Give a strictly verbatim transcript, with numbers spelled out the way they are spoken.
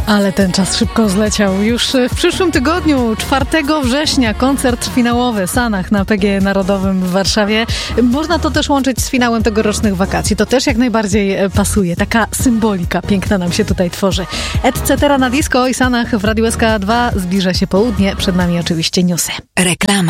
Ale ten czas szybko zleciał. Już w przyszłym tygodniu, czwartego września, koncert finałowy Sanach na P G E Narodowym w Warszawie. Można to też łączyć z finałem tegorocznych wakacji. To też jak najbardziej pasuje. Taka symbolika piękna nam się tutaj tworzy. Et cetera na disco i Sanach w Radiu S K dwa. Zbliża się południe. Przed nami oczywiście newsy. Reklama.